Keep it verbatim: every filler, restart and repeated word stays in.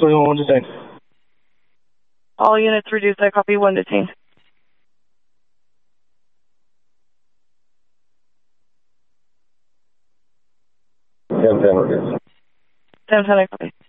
twenty-one, one detained. All units reduced. I copy, one detained. ten ten reduced. ten ten, I copy.